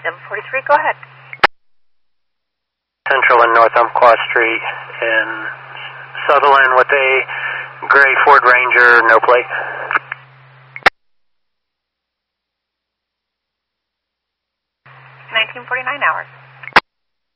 743, go ahead. Central and North Umpqua Street in Sutherland with a gray Ford Ranger, no plate. 1949 hours.